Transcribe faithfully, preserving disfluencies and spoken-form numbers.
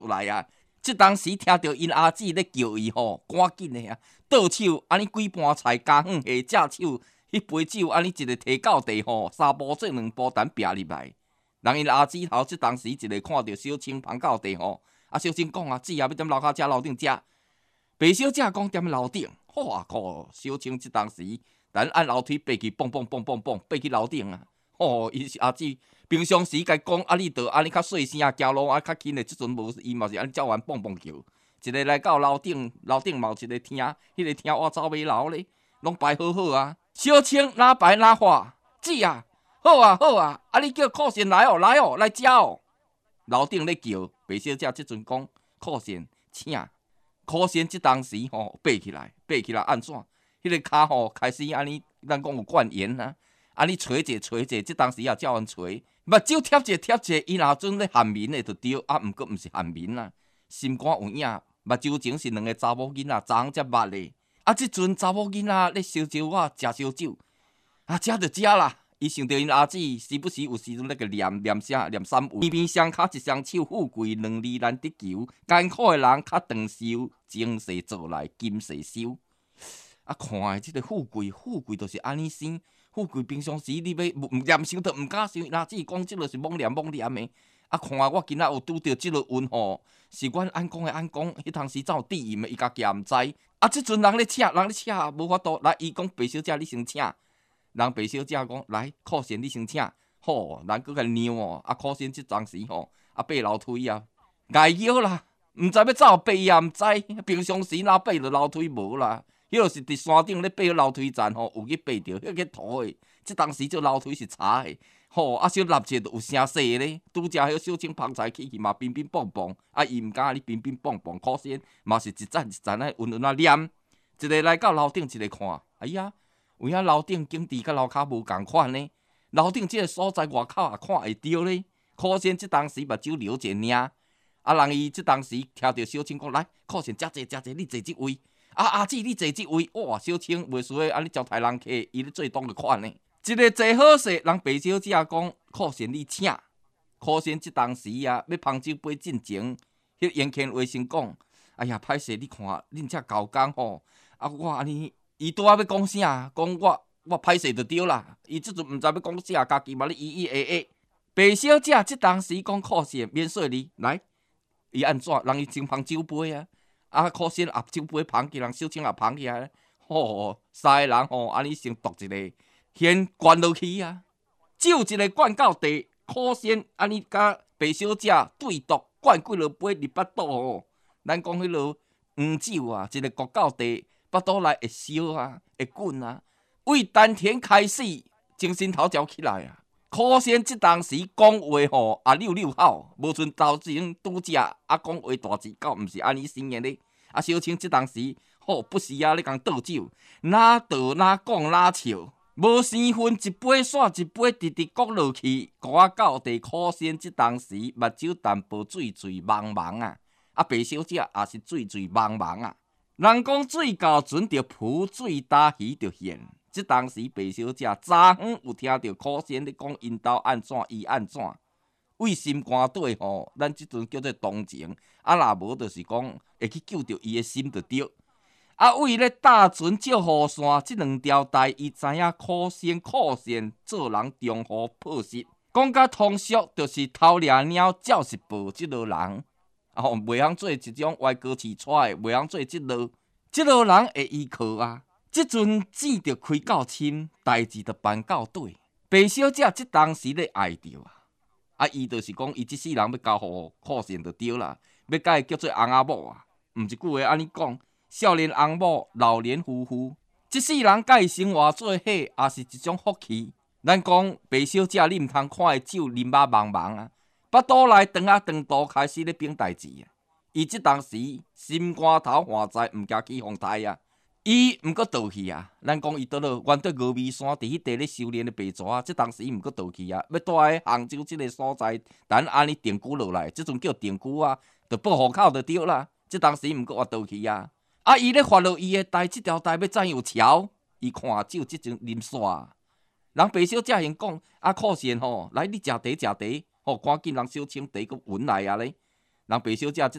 来啊！即当时听到因阿姊咧叫伊吼，赶紧的啊，倒手安尼几盘菜加远下，正手迄杯酒安尼一个摕到地吼，三步做两步等劈入来。人因阿姊头即当时一个看到小青放到地吼，啊小青讲啊，姊啊要踮楼骹食楼顶食。白小姐讲踮楼顶，哇靠！小青即当时等按楼梯爬去，蹦蹦蹦蹦蹦，爬去楼顶啊！哦，伊是阿姊。平常时甲讲啊，你着安尼较细声，行路啊较轻的。即阵无，伊嘛是安尼照完蹦蹦叫。一个来到楼顶，楼顶嘛有一个听，迄、那个听我走尾楼咧，拢摆好好啊。小青哪摆哪画，姊啊，好啊好啊，啊你叫酷贤来哦来哦来食哦。楼顶咧叫，白小姐即阵讲酷贤请，酷贤即当时吼爬起来，爬起来安怎？迄、那个骹吼开始安尼，咱讲有灌盐啊，安尼捶者捶者，即当时也照安捶。目睭贴者贴者，伊若准咧含面的就对，啊，毋过毋是含面啦，心肝有影，目睭前是两个查某囡仔，昨昏才捌的。啊，即阵查某囡仔咧烧酒啊，食烧酒，啊，食就食啦。伊想到因阿姊时不时有时阵咧个念念啥念三位，边边双脚一双手，富贵两字难得求，艰苦的人较长寿，前世做来今世收。啊，看的即个富贵，富贵就是安尼生。富贵平常时你要唔念想都毋敢想，若只讲即落是妄念妄念的。啊，看我今仔有拄着即落运吼，是阮安公的安公，迄当时怎有地임的，伊家己也毋知。啊，即阵人咧请，人咧请，无法度来。伊讲白小姐，你先请。人白小姐讲来，酷贤你先请。好，人搁甲让哦。啊，酷贤即当时吼，啊爬楼梯啊，碍腰啦，毋知要走爬也毋知。平常时哪爬着楼梯无啦。迄落是伫山顶咧爬楼梯站吼，有去爬着，迄个土诶。即当时这楼梯是柴诶，吼啊小立者就有声细咧。拄则迄小青芳菜起去嘛，乒乒乓乓，啊伊毋敢安尼乒乒乓乓，可惜嘛是一站一站咧，稳稳啊念。一个来到楼顶，一个看，哎呀，有影楼顶景致甲楼骹无共款呢。楼顶即个所在外口也看会着咧，可惜即当时目睭流者尔。啊人伊即当时听着小青讲来，可惜诚济诚济，你坐即位。啊阿姊，你坐即位，哇！小青袂输诶，安尼招待人客，伊咧做当着款呢。一个坐好势，人白小姐讲酷贤你请，酷贤即当时啊，要捧酒杯进前，迄严谦话先讲，哎呀，歹势，你看恁遮交工吼，啊我安尼，伊拄仔要讲啥？讲我我歹势就对啦。伊即阵毋知要讲啥，家己嘛咧咿咿诶诶。白小姐即当时讲酷贤免说你来，伊安怎？人伊先捧酒杯啊。啊，可惜啊，酒杯捧起，人小青也捧起来，吼，三个人吼，安尼先夺一个，先灌落去啊，酒一个灌到地，可惜安尼甲白小姐对赌，灌几落杯入巴肚吼。咱讲迄落黄酒啊，一个灌到地，巴肚内会烧啊，会滚啊，为丹田开始，精神头条起来啊。可惜即当时讲话吼啊溜溜好，无像头前拄则啊讲话大字狗，毋是安尼生的咧。啊，小青即当时吼不时啊咧共倒酒，哪倒哪讲哪笑，无生分一杯煞一杯，直直搁落去，搁啊到地。可惜即当时目睭淡薄醉醉茫茫啊，啊白小姐也是醉醉茫茫啊。人讲水到船着浮，水打鱼着现。即当时白小姐昨昏有听到可贤咧讲因兜安怎伊安怎，为心肝底吼，咱即阵叫做同情，啊若无就是讲会去救着伊的心就对。啊为咧搭船借雨伞，即两条带伊知影可贤可贤做人中途破失，讲甲通俗就是偷掠鸟照是报即落人，啊吼袂晓做一种歪歌市揣的，袂晓做即落即落人会依靠啊。即阵钱着开到深，代志着办到对。白小姐即当时咧爱着啊，啊伊就是讲伊即世人要交互酷贤就对啦，要甲伊叫做翁仔某啊，毋是句话安尼讲，少年翁某，老年夫妇，即世人甲伊生活做伙，也是一种福气。咱讲白小姐，你毋通看伊酒啉啊茫茫啊，巴肚内肠啊肠肚开始咧变代志啊。伊即当时心肝头换在毋惊起风台啊。伊毋过倒去啊！咱讲伊倒落原对峨眉山伫迄地咧修炼的白蛇啊，即当时伊毋过倒去啊，要住喺杭州即个所在，等安尼定居落来，即阵叫定居啊，着报户口就对啦。即当时毋过活倒去啊！啊，伊咧发落伊的代，即条代要怎样桥？伊看酒即阵啉煞，人白小姐先讲啊，酷贤吼，来你食茶食茶，吼，赶紧人小青茶搁稳来啊咧。人白小姐即